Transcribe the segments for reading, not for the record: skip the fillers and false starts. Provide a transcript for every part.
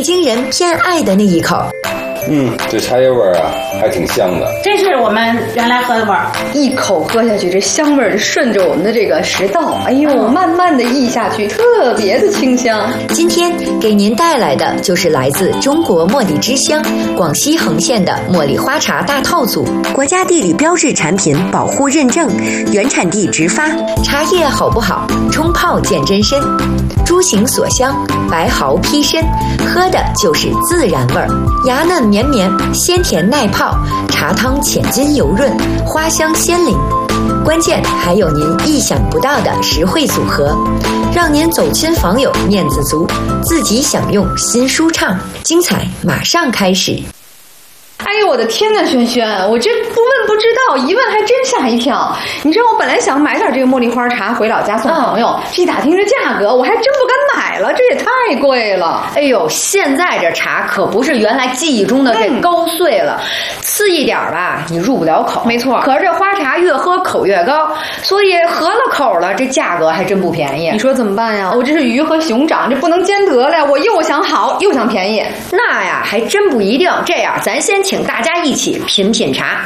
北京人偏爱的那一口。 这茶叶味儿啊，还挺香的。 这是我们原来喝的味儿， 一口喝下去，这香味儿顺着我们的这个食道，哎呦，慢慢的溢下去，特别的清香。 今天给您带来的就是来自中国茉莉之乡广西横县的茉莉花茶大套组，国家地理标志产品保护认证，原产地直发。茶叶好不好，冲泡见真身。猪形锁香，白毫披身，喝的就是自然味儿，芽嫩绵绵，鲜甜耐泡，茶汤浅津油润，花香鲜灵。关键还有您意想不到的实惠组合，让您走亲访友面子足，自己享用心舒畅。精彩马上开始。 哎呦我的天呐，轩轩，我这不问不知道，一问还真吓一跳。你知道我本来想买点这个茉莉花茶回老家送朋友，一打听这价格，我还真不敢买了，这也太贵了。 哎呦，现在这茶可不是原来记忆中的这高碎了，次一点吧，你入不了口。 没错， 可是这花茶越喝口越高，所以合了口了，这价格还真不便宜。 你说怎么办呀？我这是鱼和熊掌，这不能兼得了，我又想好又想便宜。 那呀，还真不一定。这样，咱先请大家一起品品茶。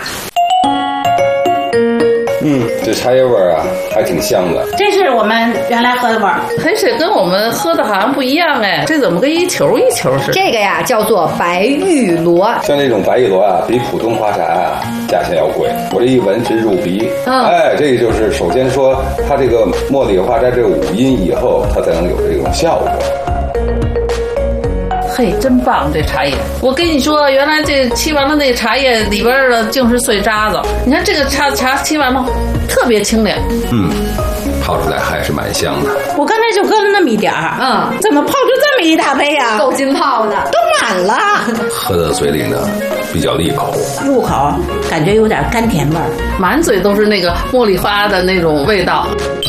这茶叶味儿啊，还挺香的。 这是我们原来喝的味儿。 黑水跟我们喝的好像不一样哎，这怎么跟一球一球似的？ 这个呀叫做白玉螺， 像这种白玉螺啊，比普通花茶啊价钱要贵。我这一闻直入鼻。这个就是首先说它这个茉莉花茶这五音以后，它才能有这种效果。 嘿，真棒这茶叶！我跟你说，原来这沏完了那茶叶里边的净是碎渣子。你看这个茶沏完了，特别清凉。 泡出来还是蛮香的。 我刚才就搁了那么一点儿，怎么泡出这么一大杯呀？ 够劲泡的， 都满了。 喝到嘴里呢，比较利口， 入口感觉有点甘甜味儿， 满嘴都是那个茉莉花的那种味道。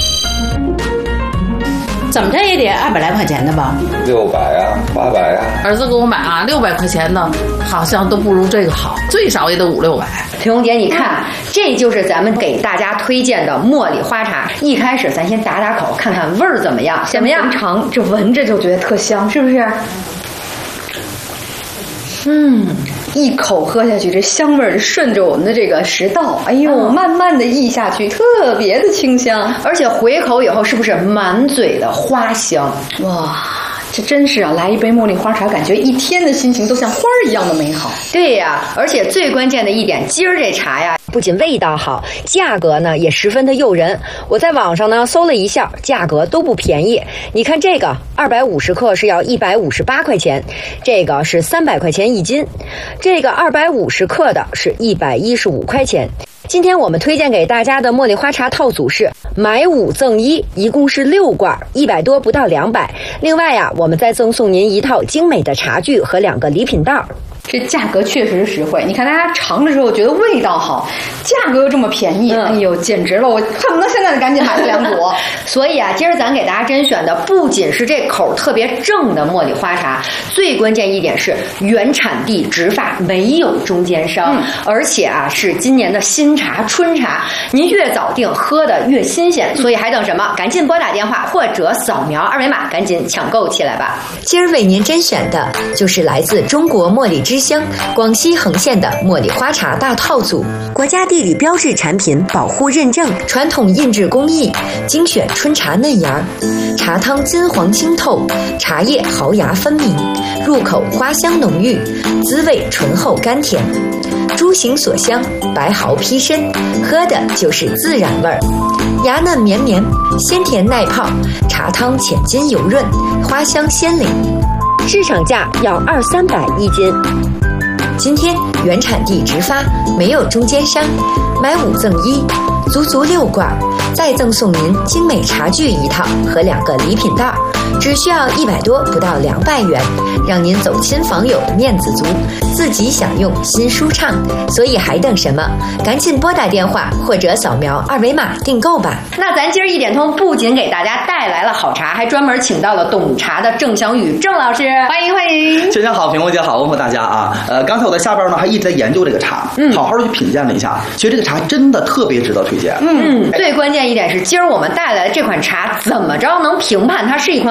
怎么着也得200来块钱的吧 ？600啊，800啊。 儿子给我买啊，600块钱的，好像都不如这个好，最少也得500、600。 萍红姐，你看，这就是咱们给大家推荐的茉莉花茶。一开始咱先打打口，看看味儿怎么样？ 怎么样？尝，这闻着就觉得特香，是不是？一口喝下去，这香味儿顺着我们的这个食道，哎呦，慢慢的溢下去，特别的清香， 而且回口以后是不是满嘴的花香？ 哇！这真是啊，来一杯茉莉花茶，感觉一天的心情都像花儿一样的美好。 对呀，而且最关键的一点，今儿这茶呀，不仅味道好，价格呢也十分的诱人。我在网上呢搜了一下，价格都不便宜。你看这个250克是要158块钱，这个是300块钱一斤，这个250克的是115块钱。今天我们推荐给大家的茉莉花茶套组是买5赠1，一共是6罐，100多不到200。另外呀，我们再赠送您一套精美的茶具和2个礼品袋。 这价格确实是实惠，你看大家尝的时候觉得味道好，价格又这么便宜，哎呦，简直了！我恨不得现在赶紧买这2组。 所以啊，今儿咱给大家甄选的不仅是这口特别正的茉莉花茶，最关键一点是原产地直发，没有中间商，而且啊是今年的新茶春茶，您越早订喝的越新鲜，所以还等什么？赶紧拨打电话或者扫描2维码，赶紧抢购起来吧！今儿为您甄选的就是来自中国茉莉之乡广西横县的茉莉花茶大套组，国家地理标志产品保护认证，传统印制工艺，精选春茶嫩芽，茶汤金黄清透，茶叶毫芽分明，入口花香浓郁，滋味醇厚甘甜。猪形锁香，白毫披身，喝的就是自然味儿，芽嫩绵绵，鲜甜耐泡，茶汤浅津油润，花香鲜灵。市场价要200-300一斤。今天原产地直发，没有中间商，买5赠1，足6罐，再赠送您精美茶具一套和2个礼品袋，只需要100多不到200元，让您走亲访友面子足，自己享用心舒畅。所以还等什么？赶紧拨打电话或者扫描2维码订购吧。那咱今儿一点通不仅给大家带来了好茶，还专门请到了懂茶的郑翔宇郑老师，欢迎欢迎。 先生好，萍红姐好，问候大家啊。刚才我在下边呢还一直在研究这个茶，好好的去品鉴了一下，其实这个茶真的特别值得推荐。 最关键一点是，今儿我们带来的这款茶怎么着能评判它是一款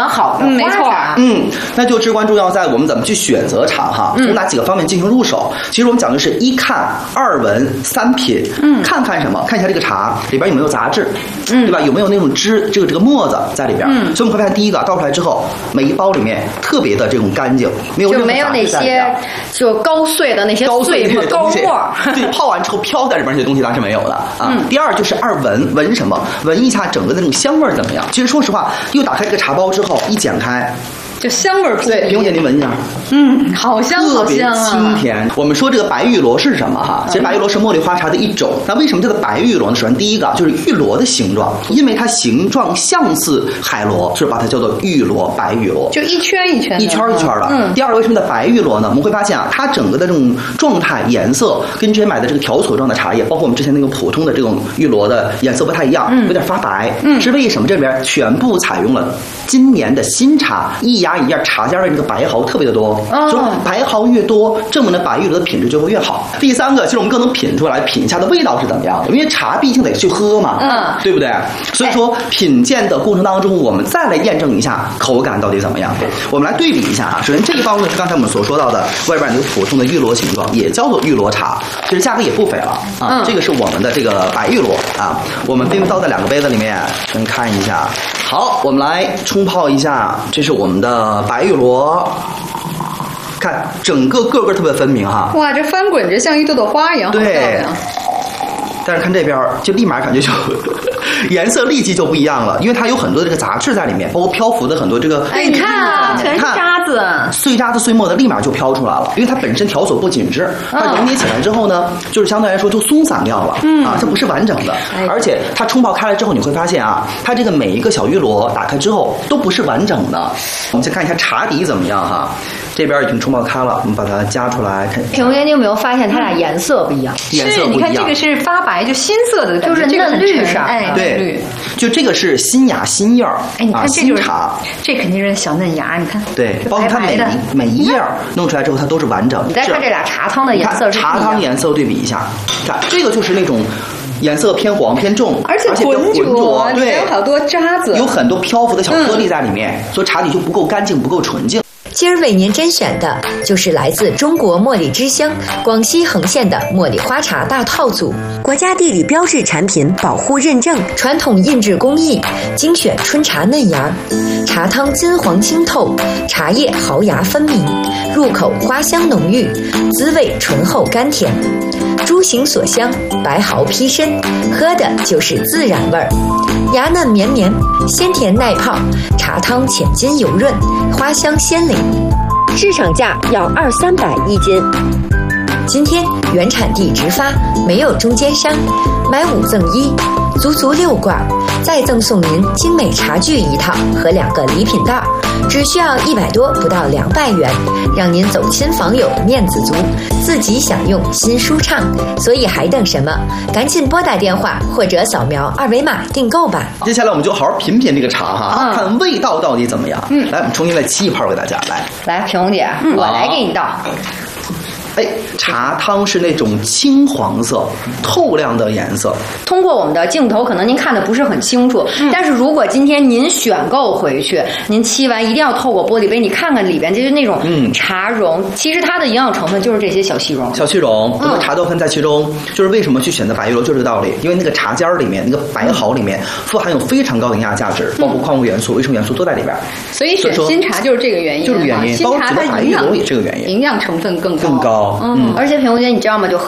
选好的花茶。 那就至关重要在我们怎么去选择茶哈，从哪几个方面进行入手。其实我们讲的是一看、二闻、三品。看看什么？看一下这个茶里边有没有杂质，对吧？有没有那种这个沫子在里边？所以我们会发现，第一个倒出来之后，每一包里面特别的这种干净，没有任何杂质在里边。 就高碎的那些碎沫、高沫， 对，泡完之后飘在里边那些东西它是没有的啊。第二就是二闻，闻什么？闻一下整个的那种香味怎么样？其实说实话，又打开这个茶包之后，一剪开。 就香味儿。 对，萍姐您闻一下， 好香好香啊， 特别清甜。我们说这个白玉螺是什么哈？其实白玉螺是茉莉花茶的一种。那为什么叫做白玉螺呢？首先第一个就是玉螺的形状，因为它形状像似海螺，所以把它叫做玉螺、白玉螺， 就一圈一圈的， 一圈一圈的。第二个为什么叫白玉螺呢？我们会发现啊，它整个的这种状态、颜色跟之前买的这个条索状的茶叶，包括我们之前那个普通的这种玉螺的颜色不太一样，有点发白。是为什么？这边全部采用了今年的新茶，一芽一叶茶尖的这个白毫特别的多，所以白毫越多，证明了白玉螺的品质就会越好。第三个，其实我们更能品出来，品一下的味道是怎么样的，因为茶毕竟得去喝嘛，对不对？所以说品鉴的过程当中，我们再来验证一下口感到底怎么样。我们来对比一下啊。首先这一包呢是刚才我们所说到的外边那个普通的玉螺形状，也叫做玉螺茶，其实价格也不菲了啊。这个是我们的这个白玉螺啊，我们分别倒在2个杯子里面，先看一下。好，我们来冲泡一下，这是我们的白玉螺。看整个个特别分明哈， 哇，这翻滚着像一朵朵花一样， 对。但是看这边就立马感觉就颜色立即就不一样了，因为它有很多的这个杂质在里面，包括漂浮的很多这个。 你看啊，全是渣子， 碎渣子碎沫的立马就飘出来了，因为它本身条索不紧致，它揉捏起来之后呢，就是相对来说就松散掉了，啊，它不是完整的，而且它冲泡开来之后，你会发现啊，它这个每一个小玉螺打开之后都不是完整的。我们先看一下茶底怎么样哈，这边已经冲泡开了，我们把它夹出来看。 萍姐，你有没有发现它俩颜色不一样？ 颜色不一样。 你看这个是发白，就新色的， 就是嫩绿上， 对，就这个是新芽新叶儿， 你看这就是茶， 这肯定是小嫩芽，你看， 对，包括它每一叶弄出来之后，它都是完整。 你再看这俩茶汤的颜色， 茶汤颜色对比一下，看这个就是那种颜色偏黄偏重， 而且浑浊，对，有好多渣子， 有很多漂浮的小颗粒在里面，所以茶底就不够干净，不够纯净。 今儿为您甄选的就是来自中国茉莉之乡广西横县的茉莉花茶大套组，国家地理标志产品保护认证，传统印制工艺，精选春茶嫩芽，茶汤金黄清透，茶叶毫芽分明，入口花香浓郁，滋味醇厚甘甜，株形所香，白毫披身，喝的就是自然味儿，芽嫩绵绵，鲜甜耐泡，茶汤浅金油润，花香鲜灵。市场价要200-300一斤。今天原产地直发，没有中间商，买5赠1，足足6罐，再赠送您精美茶具1套和2个礼品袋，只需要100多不到200元，让您走亲访友面子足，自己享用心舒畅。所以还等什么？赶紧拨打电话或者扫描2维码订购吧。 接下来我们就好好品品这个茶哈，看味道到底怎么样。来，我们重新来沏一泡给大家。 来，萍姐，我来给你倒。 哎，茶汤是那种青黄色、透亮的颜色。 通过我们的镜头，可能您看的不是很清楚，但是如果今天您选购回去，您沏完一定要透过玻璃杯，你看看里边就是那种茶蓉，其实它的营养成分就是这些小细蓉。 小细蓉，很多茶豆分在其中，就是为什么去选择白玉螺，就是这个道理。因为那个茶尖里面，那个白毫里面富含有非常高的营养价值，包括矿物元素、维生元素都在里边。 所以选新茶就是这个原因， 就是原因。 新茶它白玉螺也这个原因， 营养成分更高。 更高。 而且萍姐，你知道吗？就